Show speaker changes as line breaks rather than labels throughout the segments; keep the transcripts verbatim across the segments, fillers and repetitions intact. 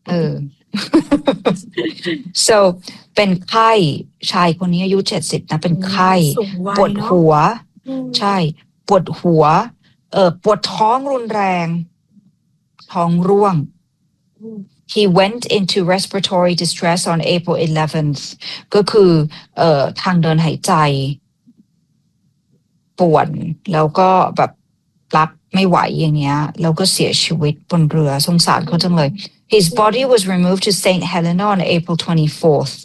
เออ so เป็นไข้ชายคนนี้อายุเจ็ดสิบนะเป็นไข้ปวดหัวใช่ปวดหัวเออปวดท้องรุนแรงท้องร่วง He went into respiratory distress on April eleventh ก็คือเอ่อทางเดินหายใจป่วนแล้วก็แบบรับไม่ไหวอย่างเงี้ยแล้วก็เสียชีวิตบนเรือสงสารเขาจังเลย His body was removed to Saint Helena on April twenty-fourth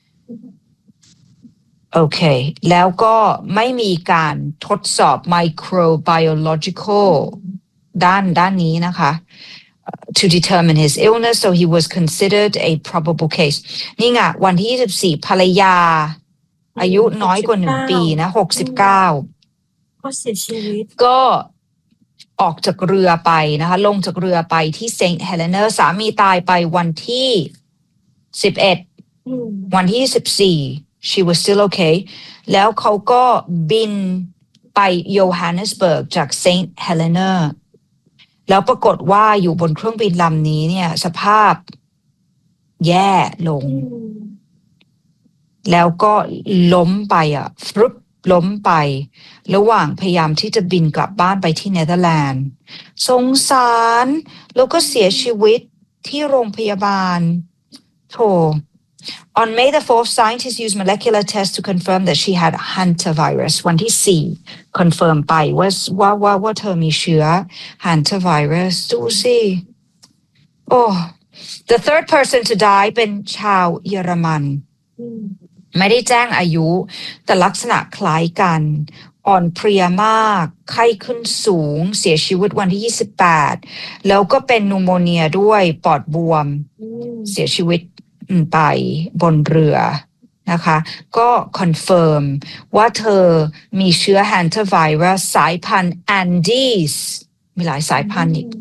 โอเคแล้วก็ไม่มีการทดสอบ microbiological ด้านด้านนี้นะคะ to determine his illness so he was considered a probable case นี่ไงวันที่ยี่สิบสี่ภรรยาอายุน้อยกว่าหนึ่งปีนะหกสิบเก้า
ก็เสียชีวิต
ก็ออกจากเรือไปนะคะลงจากเรือไปที่เซนต์เฮเลนาสามีตายไปวันที่สิบเอ็ดวันที่สิบสี่ she was still okay แล้วเขาก็บินไปโยฮันเนสเบิร์กจากเซนต์เฮเลนาแล้วปรากฏว่าอยู่บนเครื่องบินลำนี้เนี่ยสภาพแย่ลงแล้วก็ล้มไปอ่ะฟลุปล้มไประหว่างพยายามที่จะบินกลับบ้านไปที่เนเธอร์แลนด์สงสารแล้วก็เสียชีวิตที่โรงพยาบาลโถ On May the fourth, scientists used molecular tests to confirm that she had hantavirus วันที่สี่ confirm ไปว่าว่าว่าว่าเธอมีเชื้อ hantavirus ดูสิโอ้ The third person to die เป็นชาวเยอรมันไม่ได้แจ้งอายุแต่ลักษณะคล้ายกันอ่อนเพลียมากไข้ขึ้นสูงเสียชีวิตวันที่ยี่สิบแปดแล้วก็เป็นนูโมเนียด้วยปอดบวมเสียชีวิตไปบนเรือนะคะก็คอนเฟิร์มว่าเธอมีเชื้อ hantavirus สายพันธุ์ Andes มีหลายสายพันธุ์อีก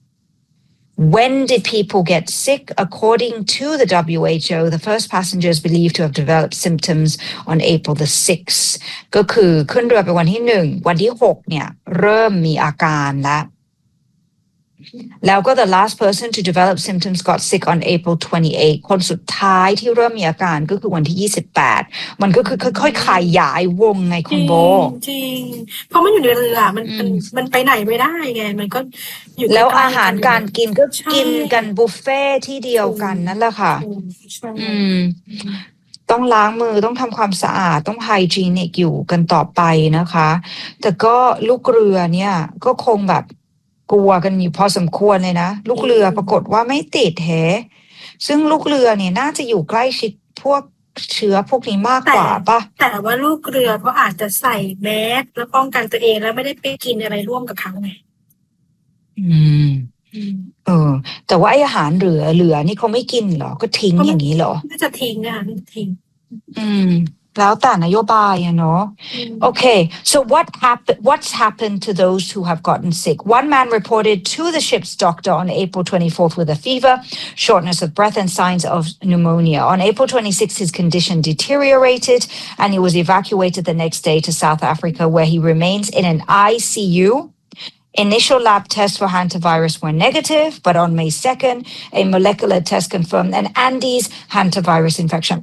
When did people get sick? According to the W H O, the first passengers believed to have developed symptoms on April the sixth. ก็คือขึ้นเรือไปวันที่หนึ่งวันที่หกเนี่ยเริ่มมีอาการแล้วแล้วก็ the last person to develop symptoms got sick on April twenty-eighth คนสุดท้ายที่เริ่มมีอาการก็คือวันที่ยี่สิบแปดมันก็คือค่อยๆขยายวงไงคุณโบ
จริงเพราะมันอยู่ในเรือมันมันมันไปไหนไม่ได้ไงมันก็อยู่
แล้วอาหารการกินก็กินกันบุฟเฟ่ที่เดียวกันนั่นแหละค่ะอืมต้องล้างมือต้องทำความสะอาดต้องไฮจีนิกอยู่กันต่อไปนะคะแต่ก็ลูกเรือเนี่ยก็คงแบบกลัวกันอยู่พอสมควรเลยนะลูกเรือปรากฏว่าไม่ติดแฮซึ่งลูกเรือเนี่ยน่าจะอยู่ใกล้ชิดพวกเชื้อพวกนี้มากกว่าป่ะ
แต่ว่าลูกเรือก็อาจจะใส่แมสแล้วป้องกันตัวเองแล้วไม่ได้ไปกินอะไรร่วมกับเขาไง
อืมเออแต่ว่าไอ้อาหารเหลือเหลือนี่เขาไม่กินหรอก็ทิ้งอย่างนี้หรอ
น่าจะทิ้งนะคะน่าจะทิ้ง
อืมแล้วแต่นโยบายอะเนาะ Okay so what happened what's happened to those who have gotten sick one man reported to the ship's doctor on April twenty-fourth with a fever shortness of breath and signs of pneumonia on April twenty-sixth his condition deteriorated and he was evacuated the next day to South Africa where he remains in an I C U Initial lab tests for hantavirus were negative, but on May second, a molecular test confirmed an Andes hantavirus infection.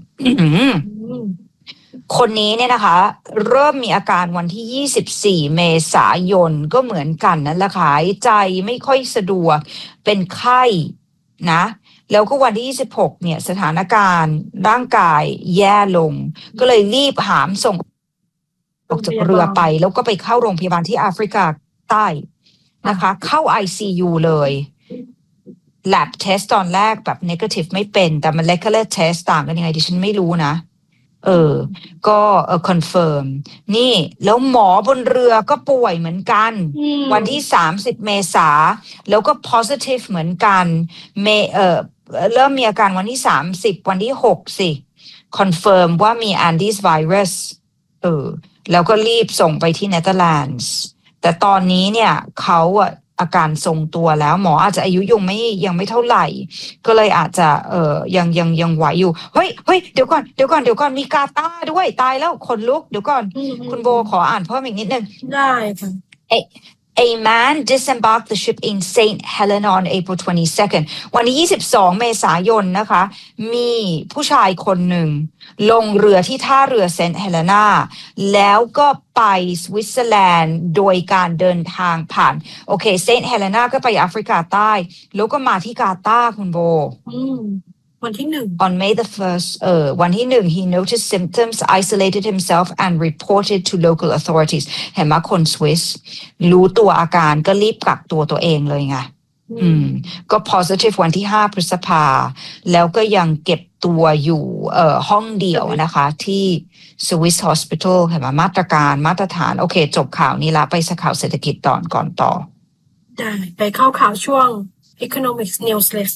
คนนี้เนี่ยนะคะเริ่มมีอาการวันที่ยี่สิบสี่เมษายนก็เหมือนกันนั่นแหละค่ะหายใจไม่ค่อยสะดวกเป็นไข้นะแล้วก็วันที่ยี่สิบหกเนี่ยสถานการณ์ร่างกายแย่ลงก็เลยรีบหามส่งออกจากเรือไปแล้วก็ไปเข้าโรงพยาบาลที่แอฟริกาใต้นะคะเข้า ไอ ซี ยู เลย lab test ตอนแรกแบบ negative ไม่เป็นแต่ molecular test ต่างกันยังไงดิฉันไม่รู้นะเออก็เออ confirm นี่แล้วหมอบนเรือก็ป่วยเหมือนกันวันที่สามสิบเมษาแล้วก็ positive เหมือนกันเมเออเริ่มมีอาการวันที่สามสิบวันที่หกสิ confirm ว่ามี Andes virus เออแล้วก็รีบส่งไปที่เนเธอร์แลนด์แต่ตอนนี้เนี่ยเขาอะอาการทรงตัวแล้วหมออาจจะอายุยังไม่ยังไม่เท่าไหร่ก็เลยอาจจะเอ่อยังยังยังไหวอยู่เฮ้ยเฮ้ยเดี๋ยวก่อนเดี๋ยวก่อนเดี๋ยวก่อนมีกาตาด้วยตายแล้วคนลุกเดี๋ยวก่อนคุณโบขออ่านเพิ่มอีกนิดนึง
ได้ค่ะ
เอ๊ะ A man disembarked the ship in Saint Helena on April twenty-second วันที่ยี่สิบสองเมษายนนะคะมีผู้ชายคนหนึ่งลงเรือที่ท่าเรือเซนต์เฮเลนาแล้วก็ไปสวิตเซอร์แลนด์โดยการเดินทางผ่านโอเคเซนต์เฮเลนาก็ไปแอฟริกาใต้แล้วก็มาที่กาตาร์คุณโบ
อืมวันที่หนึ่ง
On May the first เออวันที่หนึ่ง he noticed symptoms isolated himself and reported to local authorities เห็นไหมคนสวิสรู้ตัวอาการก็รีบกักตัวตัวเองเลยไงอืมก็ positive วันที่ห้าพฤษภาแล้วก็ยังเก็บตัวอยู่เอ่อห้องเดียวนะคะที่ Swiss Hospital เห็นไหมมาตรการมาตรฐานโอเคจบข่าวนี้ละไปสักข่าวเศรษฐกิจตอนก่อนต่อ
ได้ไปเข้าข่าวช่วง Economics Newsletter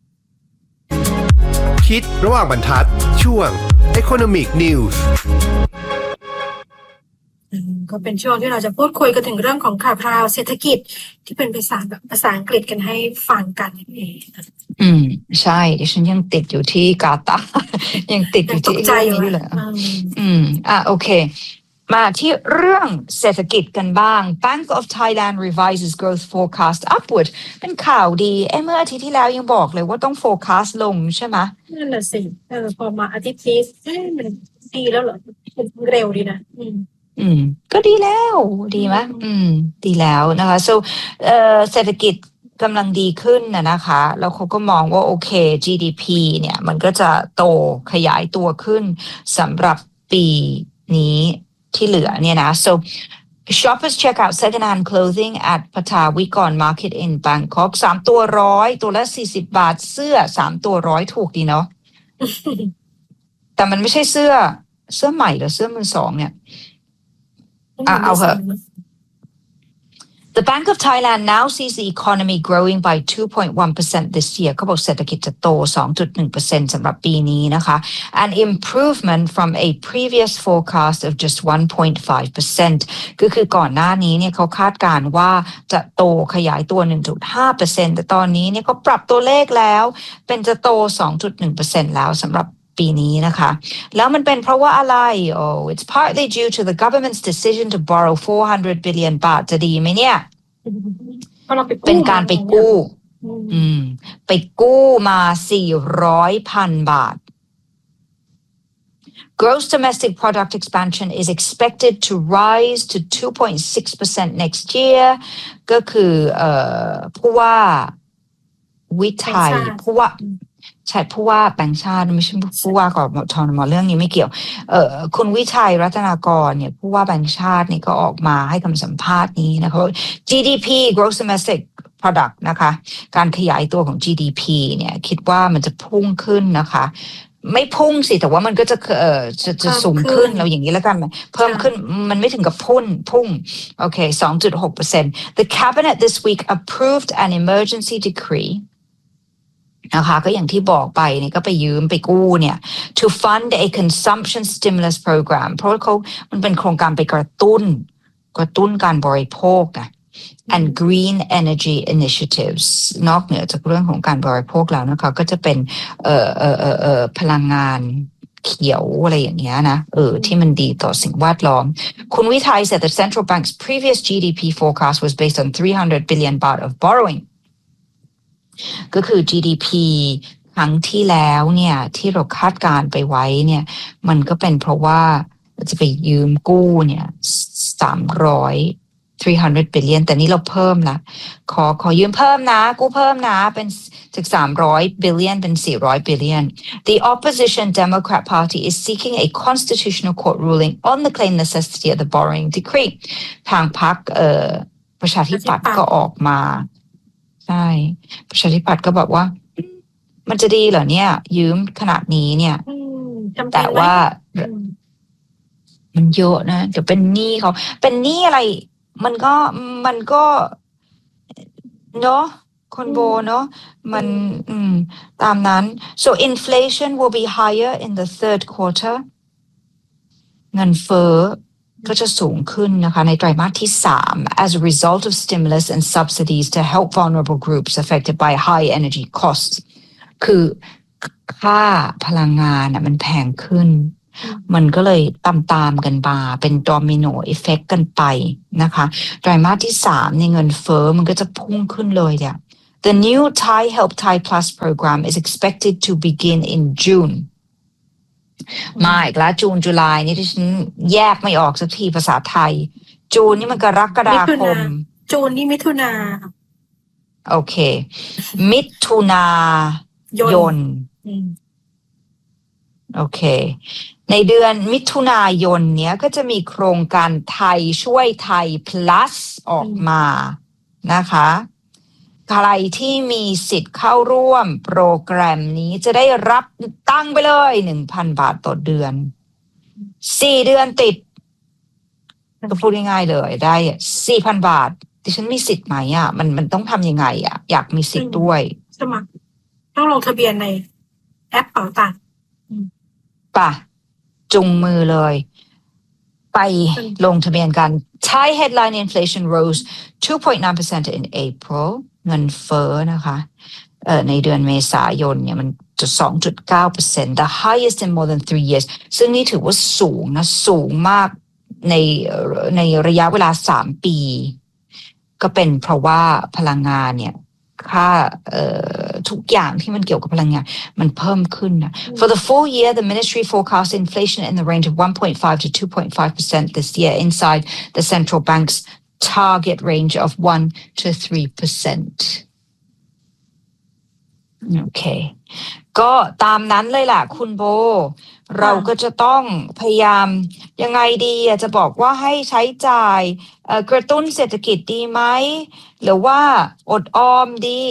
คิดระหว่างบรรทัดช่วง Economic News
ก็เป็นช่วงที่เราจะพูดคุยกันถึงเรื่องของข่าวคราวเศรษฐกิจที่เป็นภาษาแบบภาษาอังกฤษกันให้ฟังกันนั่นเอง
อืมใช่ดิฉันยังติดอยู่ที่กาตาร์ยังติดอยู่ที่
ใจอยู่
เลยอืมอ่ะโอเคมาที่เรื่องเศรษฐกิจกันบ้าง Bank of Thailand revises growth forecast upward เป็นข่าวดีเอ้เมื่ออาทิตย์ที่แล้วยังบอกเลยว่าต้อง forecast ลงใช่ไหม
นั่นแหละสิเออพอมาอาทิตย์นี้เอ๊ะมันดีแล้วเหรอมันเร็วดีนะอืม
อืมก็ดีแล้วดีไหมอืมดีแล้วนะคะ so เอ่อเศรษฐกิจกำลังดีขึ้นนะนะคะแล้วเขาก็มองว่าโอเค จี ดี พี เนี่ยมันก็จะโตขยายตัวขึ้นสำหรับปีนี้ที่เหลือเนี่ยนะ so shoppers check out second-hand clothing at Patawikon Market in Bangkok สามตัวร้อยตัวละสี่สิบบาทเสื้อสามตัวร้อยถูกดีเนาะ แต่มันไม่ใช่เสื้อเสื้อใหม่หรือเสื้อมือสองเนี่ยอ่ะเอาเหอะ The Bank of Thailand now sees the economy growing by two point one percent this year เขาบอกเศรษฐกิจจะโต สองจุดหนึ่งเปอร์เซ็นต์ สำหรับปีนี้นะคะ an improvement from a previous forecast of just one point five percent ก็คือก่อนหน้านี้เนี่ยเขาคาดการณ์ว่าจะโตขยายตัว หนึ่งจุดห้าเปอร์เซ็นต์ แต่ตอนนี้เนี่ยเขาปรับตัวเลขแล้วเป็นจะโต สองจุดหนึ่งเปอร์เซ็นต์ แล้วสำหรับปีนี้นะคะแล้วมันเป็นเพราะว่าอะไร Oh it's partly due to the government's decision to borrow four hundred billion บาทจะดีไหมเนี่ยเป็นการไปกู้อืมไปกู้มาสี่ร้อยพันบาท Gross domestic product expansion is expected to rise to two point six percent next year ก็คือเอ่อผู้ว่าวิทัยผู้ว่าใช่ผู้ว่าแบงค์ชาติไม่ใช่ผู้ว่ากบทม.เรื่องนี้ไม่เกี่ยวเอ่อคุณวิชัยรัตนากรเนี่ยผู้ว่าแบงค์ชาตินี่ก็ออกมาให้คำสัมภาษณ์นี้นะคะ จี ดี พี gross domestic product นะคะการขยายตัวของ จี ดี พี เนี่ยคิดว่ามันจะพุ่งขึ้นนะคะไม่พุ่งสิแต่ว่ามันก็จะเอ่อจะจะสูงขึ้นเราอย่างนี้แล้วกันเพิ่มขึ้นมันไม่ถึงกับพุ่งพุ่งโอเค สองจุดหกเปอร์เซ็นต์ The cabinet this week approved an emergency decreeนะคะก็อย่างที่บอกไปเนี่ยก็ไปยืมไปกู้เนี่ย to fund a consumption stimulus program เพราะเขามันเป็นโครงการไปกระตุ้นกระตุ้นการบริโภคนะ and green energy initiatives นอกเหนือจากเรื่องของการบริโภคแล้วนะคะก็จะเป็นเอ่อเอ่อเอ่อเอ่อพลังงานเขียวอะไรอย่างเงี้ยนะเออที่มันดีต่อสิ่งแวดล้อมคุณวิทัย said the central bank's previous จี ดี พี forecast was based on three hundred billion baht of borrowingก็คือ จี ดี พี ครั้งที่แล้วเนี่ยที่เราคาดการไปไว้เนี่ยมันก็เป็นเพราะว่าจะไปยืมกู้เนี่ยสามร้อย three hundred billion แต่นี้เราเพิ่มละขอขอยืมเพิ่มนะกู้เพิ่มนะเป็นจากสามร้อย billion เป็นสี่ร้อย billion The opposition Democrat Party is seeking a constitutional court ruling on the claimed necessity of the borrowing decree ทางพรรคเอ่อประชาธิปัตย์ก็ออกมาใช่ประชาธิปัตย์ก็บอกว่ามันจะดีเหรอเนี่ยยืมขนาดนี้เนี่ยแต่ว่ามันเยอะนะเดี๋ยวเป็นหนี้เขาเป็นหนี้อะไรมันก็มันก็เนาะคนโบเนาะมันอืมตามนั้น so inflation will be higher in the third quarter เงินเฟ้อก็จะสูงขึ้นนะคะในไตรมาสที่สาม as a result of stimulus and subsidies to help vulnerable groups affected by high energy costs คือค่าพลังงานน่ะมันแพงขึ้นมันก็เลยตามตามกันมาเป็นโดมิโนเอฟเฟกต์กันไปนะคะไตรมาสที่สามในเงินเฟ้อมันก็จะพุ่งขึ้นเลยเนี่ย The new Thai Help Thai Plus program is expected to begin in June มาอีกแล้วจูนจุลายนี่ที่ฉันแยกไม่ออกสักทีภาษาไทยจูนนี่มันกรกฎาคม
จูนนี่มิถุนา
โอเคมิถุนายนโอเคในเดือนมิถุนายนเนี้ยก็จะมีโครงการไทยช่วยไทย plus ออกมานะคะใครที่มีสิทธิ์เข้าร่วมโปรแกรมนี้จะได้รับตั้งไปเลย หนึ่งพัน บาทต่อเดือนสี่เดือนติดก็พูดง่ายๆเลยได้ สี่พัน บาทดิฉันมีสิทธิ์ไหมอ่ะมันมันต้องทำยังไงอ่ะอยากมีสิทธิ์ด้วย
สมัครต้องลงทะเบียนในแอปเป๋าตังค์
ป่ะจุงมือเลยไปลงทะเบียนกัน Thai headline inflation rose two point nine percent in April เงินเฟ้อนะคะเอ่อในเดือนเมษายนเนี่ยมันจะ สองจุดเก้าเปอร์เซ็นต์ the highest in more than three years ซึ่งนี่ถือว่าสูงนะสูงมากในในระยะเวลาสามปีก็เป็นเพราะว่าพลังงานเนี่ยค่าเอ่อทุกอย่างที่มันเกี่ยวกับพลังงานมันเพิ่มขึ้นนะ For the full year the ministry forecasts inflation in the range of one point five to two point five percent this year inside the central bank's target range of one to three percent โอเคก็ตามนั้นเลยล่ะคุณโบเราก็จะต้องพยายามยังไงดีจะบอกว่าให้ใช้จ่ายกระตุ้นเศรษฐกิจดีไหมหรือว่าอดออมดี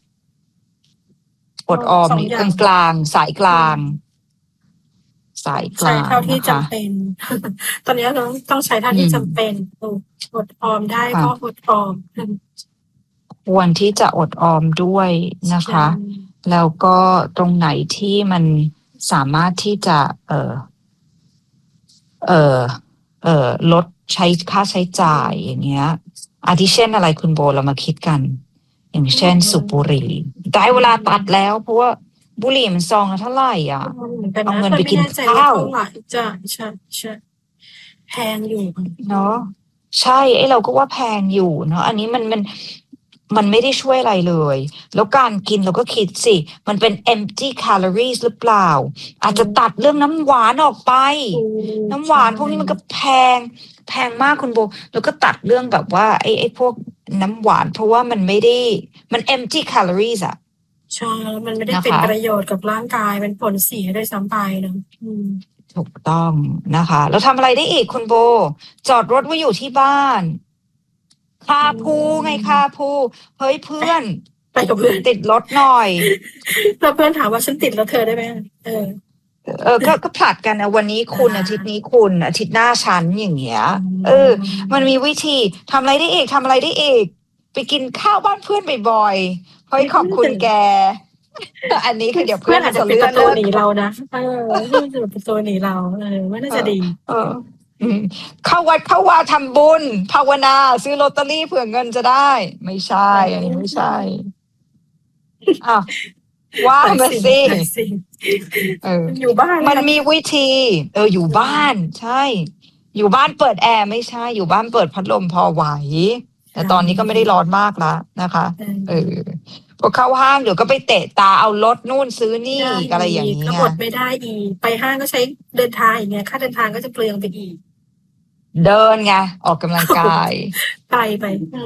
อดออมนี่กลางๆสายกลางสายกลาง
ใช้เท่าที่จำเป็นตอนนี้เราต้องใช้เท่าที่จำเป็นอดออมได้ก็อดออม
ควรที่จะอดออมด้วยนะคะแล้วก็ตรงไหนที่มันสามารถที่จะเออเออเออลดใช้ค่าใช้จ่ายอย่างเงี้ยอาทิเช่นอะไรคุณโบเรามาคิดกันอย่างเช่นสูบบุหรี่ได้เวลาตัดแล้วเพราะว่าบุหรี่มันซองละเท่าไหร่อ่ะเอาเงินไปกินข้าว
จะใช่ใช่แพงอยู่
เนาะใช่ไอ้เราก็ว่าแพงอยู่เนาะอันนี้มันมันมันไม่ได้ช่วยอะไรเลยแล้วการกินเราก็คิดสิมันเป็น empty calories หรือเปล่าอาจจะตัดเรื่องน้ำหวานออกไปน้ำหวานพวกนี้มันก็แพงแพงมากคุณโบแล้วก็ตัดเรื่องแบบว่าไอ้ไอ้พวกน้ำหวานเพราะว่ามันไม่ได้มัน empty calories อะ
ใช่แล้วมันไม่ได้เป็นประโยชน์กับร่างกายเป็นผลเสียด้วยซ้ำไปนะ
ถูกต้องนะคะแล้วทำอะไรได้อีกคุณโบจอดรถไว้อยู่ที่บ้านคาพูไงคาพูเฮ้ยเพื่อน
ไปกับเพื่อน
ติดรถหน่อย
แล้วเพื่อนถามว่าฉันติดแล้วเธอได้ไหมเออ
เออก็ก็ผลัดกันนะวันนี้คุณอาทิตย์นี้คุณอาทิตย์หน้าฉันอย่างเงี้ยเออมันมีวิธีทำอะไรได้อีกทำอะไรได้อีกไปกินข้าวบ้านเพื่อนบ่อยๆเฮ้ยขอบคุณแกอันนี้คือเดี๋ยวเพื่อนอาจจะเลื่อน
ตัวหนีเรานะเออเพื่อนจะเป็นตัวหนีเราเออไม่น่าจะดี
เออเข้าวัดเข้าวาทำบุญภาวนาซื้อลอตเตอรี่เผื่อเงินจะได้ไม่ใช่อันนี้ไม่ใช่อ้าวว่ามาสิเออ
อยู่บ้าน
มันมีวิธีเอออยู่บ้านใช่อยู่บ้านเปิดแอร์ไม่ใช่อยู่บ้านเปิดพัดลมพอไหวแต่ตอนนี้ก็ไม่ได้ร้อนมากแล้วนะคะเออพอเข้าห้างเดี๋ยวก็ไปเตะตาเอารถนู่นซื้อนี่อะไรอย่างนี้
ก็หมดไม่ได้อีกไปห้างก็ใช้เดินทางอย่างเงี้ยค่าเดินทางก็จะเปลืองไปอีก
เดินไงออกกำลังกาย
ไปไป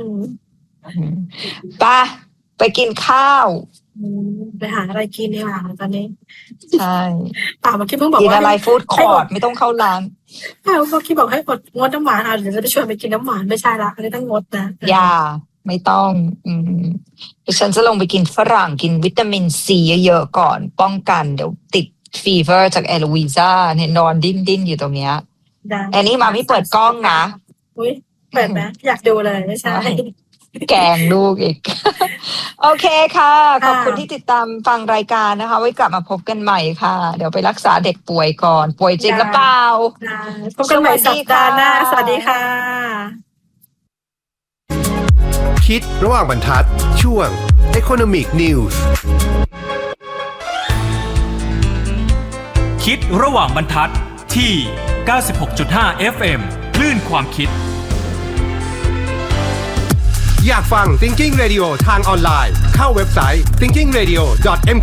ไปไปกินข้าว
ไปหาอะไรกินดีกว่าตอนนี้
ใช่
ป่าเมื่อกี้เพิ่งบอกว่า
กินอะไรฟู้ดคอร์ทไม่ต้องเข้าร้าน
ป่าเมื่อกี้บอกให้อดงดน้ำหวานอ่ะเดี๋ยวจะไปชวนไปกินน้ำหวานไม่ใช่ละอันนี้ต้องงดนะ
อย่าไม่ต้องอืมฉันจะลงไปกินฝรั่งกินวิตามินซีเยอะๆก่อนป้องกันเดี๋ยวติดฟีเวอร์จากเอโลวีซ่าเนี่ยนอนดิ้นๆอยู่ตรงเนี้ยอันนี้มาไม่เปิดกล้องนะ
อุ้ยเปิดนะอยากดูเลยไม่ใช่
แกงลูกอีกโอเคค่ะขอบคุณที่ติดตามฟังรายการนะคะไว้กลับมาพบกันใหม่ค่ะเดี๋ยวไปรักษาเด็กป่วยก่อนป่วยจริงหรือเปล่า
พบกันใหม่สัปดาห์หน้าสวัสดีค่ะ
คิดระหว่างบรรทัดช่วง Economic News
คิดระหว่างบรรทัดที่ เก้าสิบหกจุดห้า เอฟ เอ็ม คลื่นความคิด
อยากฟัง Thinking Radio ทางออนไลน์เข้าเว็บไซต์ ทิงกิ้งเรดิโอ ดอท เอ็ม